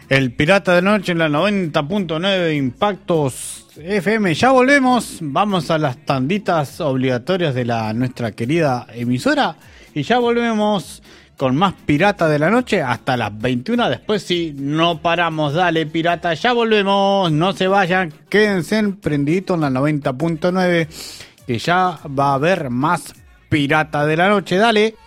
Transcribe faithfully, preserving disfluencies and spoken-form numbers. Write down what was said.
El Pirata de Noche en la noventa punto nueve Impactos F M. Ya volvemos, vamos a las tanditas obligatorias de la nuestra querida emisora y ya volvemos con más Pirata de la Noche hasta las veintiuna. Después sí, no paramos, dale pirata, ya volvemos, no se vayan, quédense prendiditos en la noventa punto nueve que ya va a haber más Pirata de la Noche, dale.